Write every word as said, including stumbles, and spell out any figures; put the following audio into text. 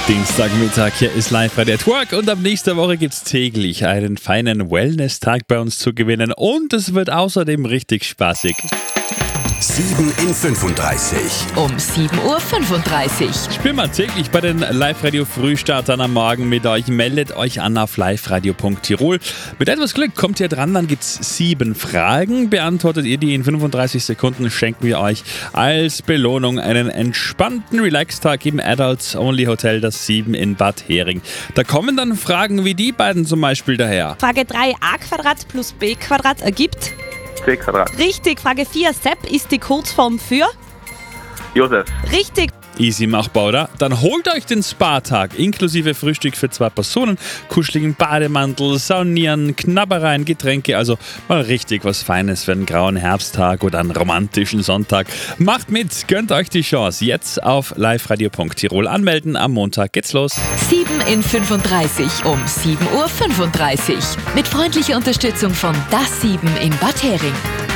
Dienstagmittag, hier ist Live-Radio at Work und ab nächster Woche gibt es täglich einen feinen Wellness-Tag bei uns zu gewinnen und es wird außerdem richtig spaßig. sieben in fünfunddreißig. Um sieben Uhr fünfunddreißig. Spielen wir täglich bei den Live-Radio-Frühstartern am Morgen mit euch. Meldet euch an auf liveradio punkt tirol. Mit etwas Glück kommt ihr dran, dann gibt es sieben Fragen. Beantwortet ihr die in fünfunddreißig Sekunden, schenken wir euch als Belohnung einen entspannten Relax-Tag im Adults Only Hotel, das sieben in Bad Hering. Da kommen dann Fragen wie die beiden zum Beispiel daher. Frage drei, a Quadrat plus b Quadrat ergibt? C Quadrat. Richtig. Frage vier, Sepp ist die Kurzform für? Josef. Richtig. Easy machbar, oder? Dann holt euch den Spa-Tag inklusive Frühstück für zwei Personen, kuscheligen Bademantel, Saunieren, Knabbereien, Getränke, also mal richtig was Feines für einen grauen Herbsttag oder einen romantischen Sonntag. Macht mit, gönnt euch die Chance. Jetzt auf liveradio punkt tirol anmelden. Am Montag geht's los. sieben in fünfunddreißig um sieben Uhr fünfunddreißig. Mit freundlicher Unterstützung von Das sieben in Bad Hering.